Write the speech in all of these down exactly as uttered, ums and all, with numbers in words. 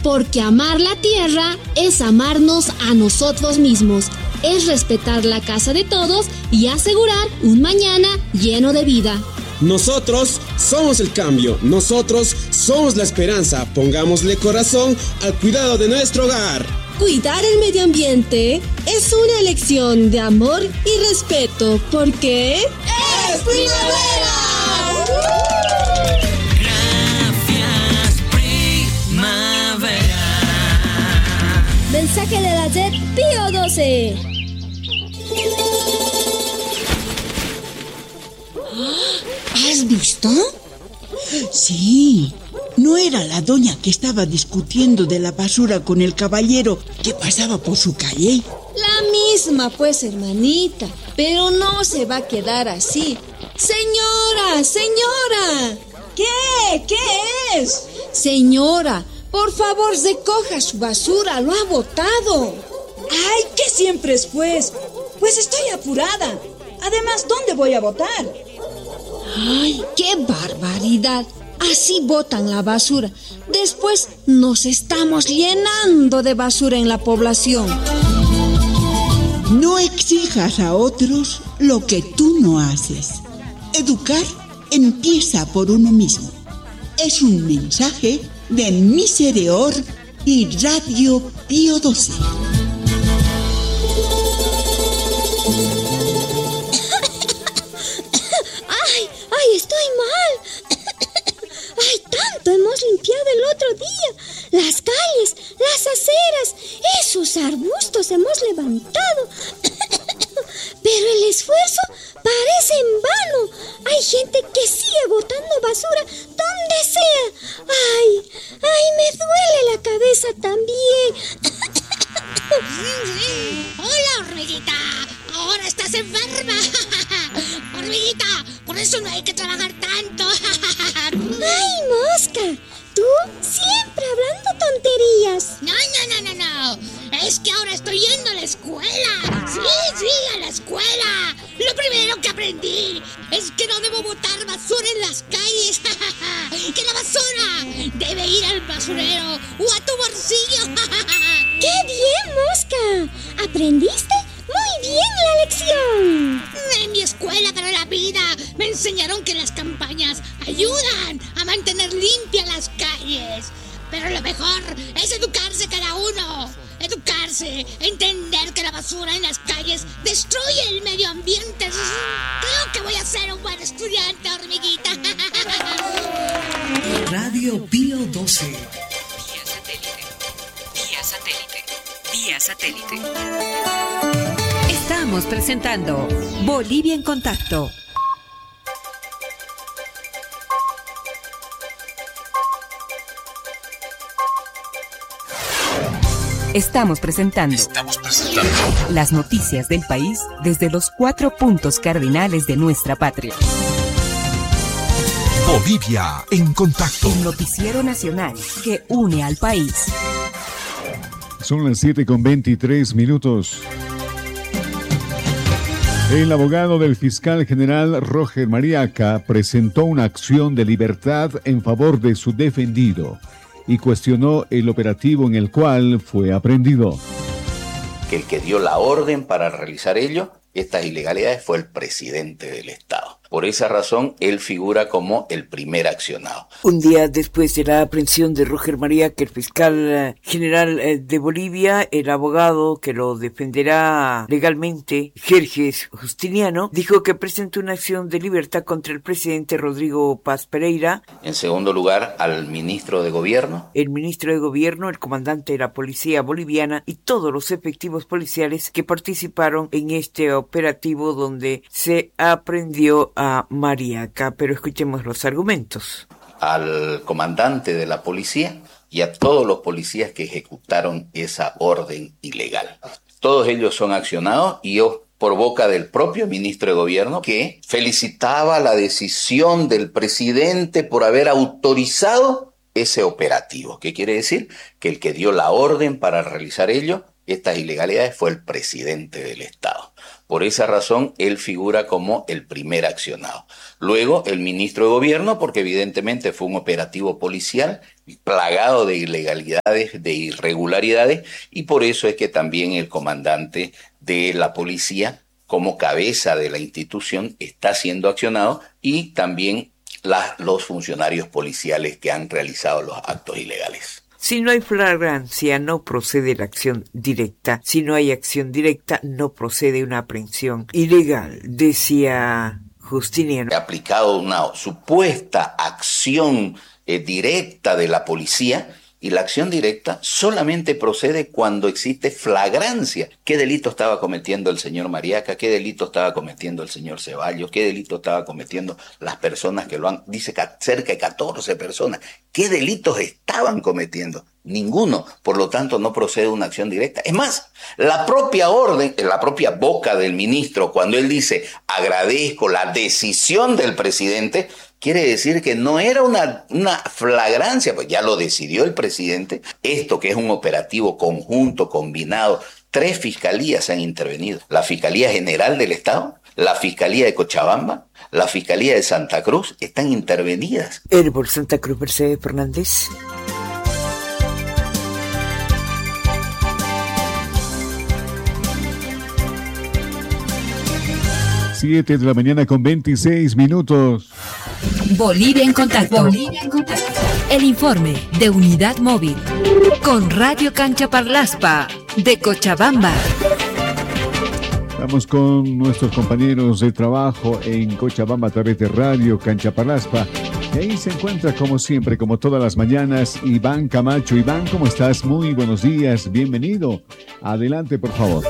porque amar la tierra es amarnos a nosotros mismos, es respetar la casa de todos y asegurar un mañana lleno de vida. Nosotros somos el cambio, nosotros somos la esperanza. Pongámosle corazón al cuidado de nuestro hogar. Cuidar el medio ambiente es una elección de amor y respeto, porque ¡es primavera! Gracias, primavera. Mensaje de la red Pío doce. ¿Has visto? Sí, no era la doña que estaba discutiendo de la basura con el caballero que pasaba por su calle. La misma, pues, hermanita, pero no se va a quedar así. Señora, señora. ¿Qué? ¿Qué es? Señora, por favor, recoja su basura, lo ha botado. Ay, ¿qué siempre es, pues? Pues estoy apurada. Además, ¿dónde voy a botar? ¡Ay, qué barbaridad! Así botan la basura. Después nos estamos llenando de basura en la población. No exijas a otros lo que tú no haces. Educar empieza por uno mismo. Es un mensaje de Misereor y Radio Pío doce. Estoy mal. Ay, tanto hemos limpiado el otro día. Las calles, las aceras, esos arbustos hemos levantado. Pero el esfuerzo parece en vano. Hay gente que sigue botando basura donde sea. Ay, ay, me duele la cabeza también. Hola, hormiguita. Ahora estás enferma. Hormiguita, por eso no hay que trabajar tanto. ¡Ay, mosca! Tú siempre hablando tonterías. No, no, no, no, no. Es que ahora estoy yendo a la escuela. Sí, sí, a la escuela. Lo primero que aprendí es que no debo botar basura en las calles. Que la basura debe ir al basurero o a tu bolsillo. ¡Qué bien, mosca! ¿Aprendiste? ¡Muy bien la lección! En mi escuela para la vida me enseñaron que las campañas ayudan a mantener limpias las calles. Pero lo mejor es educarse cada uno. Educarse, entender que la basura en las calles destruye el medio ambiente. Creo que voy a ser un buen estudiante, hormiguita. Radio Pío doce. Vía satélite. Vía satélite. Vía satélite. Estamos presentando Bolivia en Contacto. Estamos presentando, Estamos presentando las noticias del país desde los cuatro puntos cardinales de nuestra patria. Bolivia en Contacto. El noticiero nacional que une al país. Son las siete con veintitrés minutos. El abogado del fiscal general Roger Mariaca presentó una acción de libertad en favor de su defendido y cuestionó el operativo en el cual fue aprehendido. Que el que dio la orden para realizar ello, estas ilegalidades, fue el presidente del Estado. Por esa razón, él figura como el primer accionado. Un día después de la aprehensión de Roger Mariaca, el fiscal general de Bolivia, el abogado que lo defenderá legalmente, Jerjes Justiniano, dijo que presentó una acción de libertad contra el presidente Rodrigo Paz Pereira. En segundo lugar, al ministro de Gobierno. El ministro de Gobierno, el comandante de la policía boliviana y todos los efectivos policiales que participaron en este operativo donde se aprendió a a Mariaca, pero escuchemos los argumentos. Al comandante de la policía y a todos los policías que ejecutaron esa orden ilegal. Todos ellos son accionados y yo, por boca del propio ministro de Gobierno, que felicitaba la decisión del presidente por haber autorizado ese operativo. ¿Qué quiere decir? Que el que dio la orden para realizar ello estas ilegalidades fue el presidente del Estado. Por esa razón, él figura como el primer accionado. Luego, el ministro de Gobierno, porque evidentemente fue un operativo policial plagado de ilegalidades, de irregularidades, y por eso es que también el comandante de la policía, como cabeza de la institución, está siendo accionado, y también la, los funcionarios policiales que han realizado los actos ilegales. Si no hay flagrancia, no procede la acción directa. Si no hay acción directa, no procede una aprehensión ilegal, decía Justiniano. Ha aplicado una supuesta acción eh, directa de la policía, y la acción directa solamente procede cuando existe flagrancia. ¿Qué delito estaba cometiendo el señor Mariaca? ¿Qué delito estaba cometiendo el señor Ceballos? ¿Qué delito estaba cometiendo las personas que lo han... Dice que cerca de catorce personas. ¿Qué delitos estaban cometiendo? Ninguno. Por lo tanto, no procede una acción directa. Es más, la propia orden, la propia boca del ministro, cuando él dice agradezco la decisión del presidente, quiere decir que no era una, una flagrancia, pues ya lo decidió el presidente. Esto que es un operativo conjunto, combinado, tres fiscalías han intervenido. La Fiscalía General del Estado, la Fiscalía de Cochabamba, la Fiscalía de Santa Cruz, están intervenidas. Herbol Santa Cruz, Mercedes Fernández. siete de la mañana con veintiséis minutos. Bolivia en contacto. Bolivia en contacto. El informe de Unidad Móvil con Radio Cancha Parlaspa de Cochabamba. Vamos con nuestros compañeros de trabajo en Cochabamba a través de Radio Cancha Parlaspa. Y ahí se encuentra, como siempre, como todas las mañanas, Iván Camacho. Iván, ¿cómo estás? Muy buenos días, bienvenido. Adelante, por favor.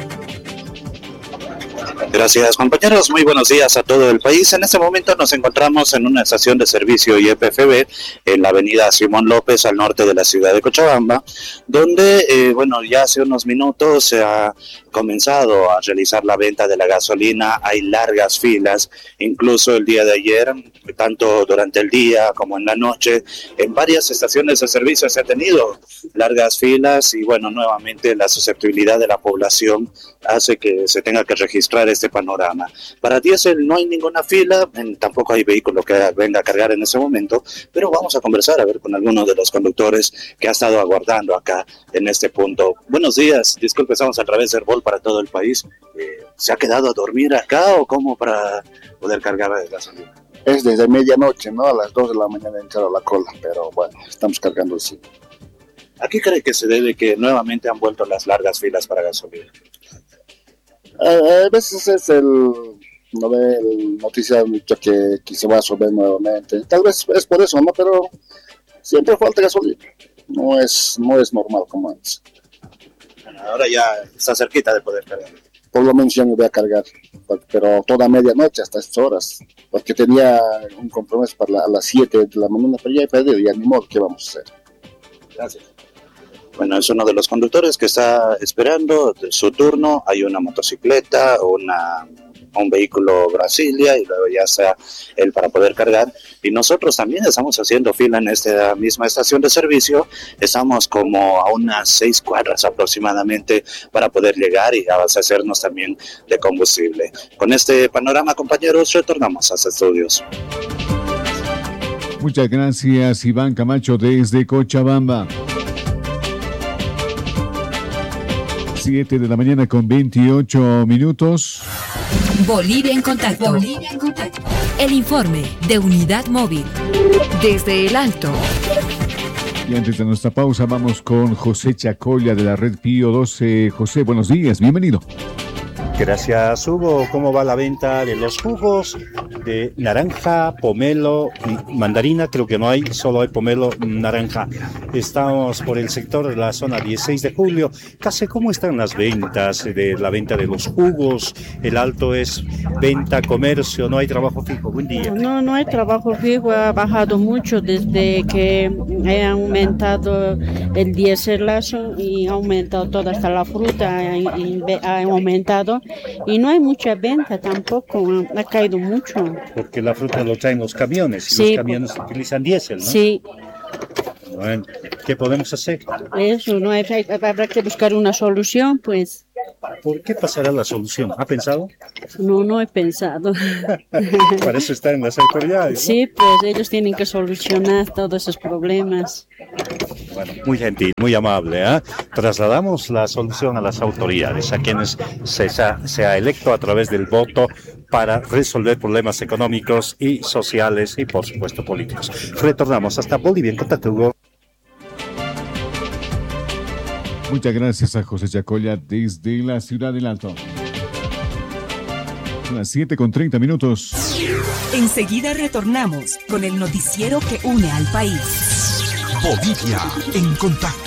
Gracias, compañeros. Muy buenos días a todo el país. En este momento nos encontramos en una estación de servicio Y P F B en la avenida Simón López, al norte de la ciudad de Cochabamba, donde, eh, bueno, ya hace unos minutos se ha comenzado a realizar la venta de la gasolina. Hay largas filas, incluso el día de ayer, tanto durante el día como en la noche, en varias estaciones de servicio se ha tenido largas filas y, bueno, nuevamente la susceptibilidad de la población hace que se tenga que registrar este panorama. Para diésel no hay ninguna fila, tampoco hay vehículo que venga a cargar en ese momento, pero vamos a conversar a ver con algunos de los conductores que ha estado aguardando acá en este punto. Buenos días, disculpe, estamos a través de Herbol para todo el país. Eh, ¿Se ha quedado a dormir acá o cómo para poder cargar la gasolina? Es desde medianoche, ¿no? A las dos de la mañana entrado a la cola, pero bueno, estamos cargando sí. ¿A qué cree que se debe que nuevamente han vuelto las largas filas para gasolina? A veces es el, no ve, el noticia que, que se va a subir nuevamente. Tal vez es por eso, ¿no? Pero siempre falta gasolina. No es, no es normal como antes. Bueno, ahora ya está cerquita de poder cargar. Por lo menos yo me voy a cargar, pero toda medianoche hasta estas horas, porque tenía un compromiso para la, a las siete de la mañana, pero ya he perdido, ya ni modo, ¿qué vamos a hacer? Gracias. Bueno, es uno de los conductores que está esperando su turno. Hay una motocicleta, una, un vehículo Brasilia y luego ya sea él para poder cargar. Y nosotros también estamos haciendo fila en esta misma estación de servicio. Estamos como a unas seis cuadras aproximadamente para poder llegar y abastecernos también de combustible. Con este panorama, compañeros, retornamos a los estudios. Muchas gracias, Iván Camacho, desde Cochabamba. siete de la mañana con veintiocho minutos. Bolivia en contacto. Bolivia en contacto. El informe de Unidad Móvil desde el Alto. Y antes de nuestra pausa vamos con José Chacolla de la red Pío doce. José, buenos días, bienvenido. Gracias, Hugo. ¿Cómo va la venta de los jugos de naranja, pomelo y mandarina? Creo que no hay, solo hay pomelo, naranja. Estamos por el sector de la zona dieciséis de julio. Casi, ¿cómo están las ventas de la venta de los jugos? El Alto es venta, comercio, no hay trabajo fijo. Buen día. No, no hay trabajo fijo, ha bajado mucho desde que ha aumentado el diéselazo y ha aumentado toda hasta la fruta, ha, ha aumentado. Y no hay mucha venta tampoco, ha caído mucho. Porque la fruta lo traen los camiones, y sí, los camiones utilizan diésel, ¿no? Sí. Bueno, ¿qué podemos hacer? Eso, no hay, hay- habrá que buscar una solución, pues. ¿Por qué pasará la solución? ¿Ha pensado? No, no he pensado. Para eso están las autoridades, ¿no? Sí, pues ellos tienen que solucionar todos esos problemas. Bueno, muy gentil, muy amable. ¿eh? Trasladamos la solución a las autoridades, a quienes se, ha- se ha electo a través del voto para resolver problemas económicos y sociales y, por supuesto, políticos. Retornamos hasta Bolivia en contacto, Hugo. Muchas gracias a José Chacoya desde la ciudad del Alto. Son las siete con treinta minutos. Enseguida retornamos con el noticiero que une al país. Bolivia en contacto.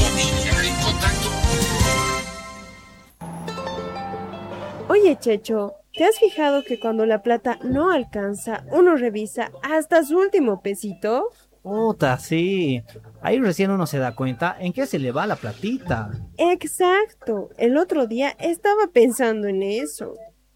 Oye, Checho, ¿te has fijado que cuando la plata no alcanza, uno revisa hasta su último pesito? Puta, sí. Ahí recién uno se da cuenta en qué se le va la platita. Exacto. El otro día estaba pensando en eso.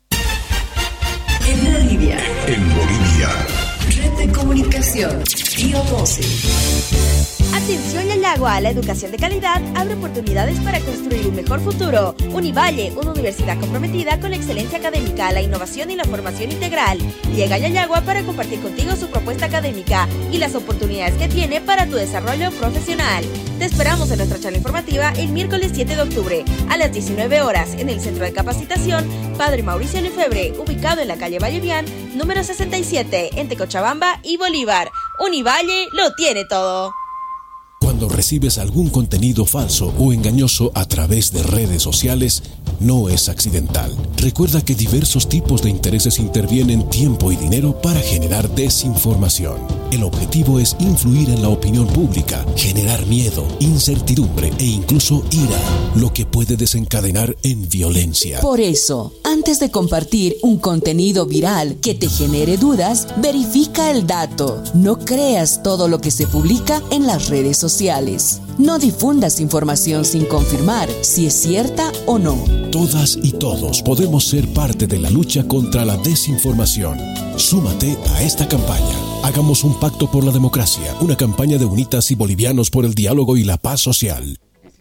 En Bolivia. En Bolivia. Red de comunicación. Pío doce. Atención Yayagua, la educación de calidad abre oportunidades para construir un mejor futuro. Univalle, una universidad comprometida con la excelencia académica, la innovación y la formación integral. Llega a Yayagua para compartir contigo su propuesta académica y las oportunidades que tiene para tu desarrollo profesional. Te esperamos en nuestra charla informativa el miércoles siete de octubre a las diecinueve horas en el Centro de Capacitación Padre Mauricio Lefebvre, ubicado en la calle Vallevián, número sesenta y siete, entre Cochabamba y Bolívar. Univalle lo tiene todo. Cuando recibes algún contenido falso o engañoso a través de redes sociales, no es accidental. Recuerda que diversos tipos de intereses intervienen tiempo y dinero para generar desinformación. El objetivo es influir en la opinión pública, generar miedo, incertidumbre e incluso ira, lo que puede desencadenar en violencia. Por eso, antes de compartir un contenido viral que te genere dudas, verifica el dato. No creas todo lo que se publica en las redes sociales. No difundas información sin confirmar si es cierta o no. Todas y todos podemos ser parte de la lucha contra la desinformación. Súmate a esta campaña. Hagamos un pacto por la democracia, una campaña de unitas y bolivianos por el diálogo y la paz social.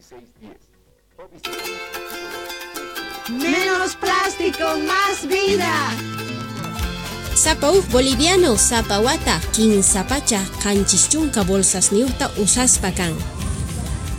Menos plástico, más vida. Sapau boliviano sapawata kin sapacha kanchischunka bolsas niuta usaspakan.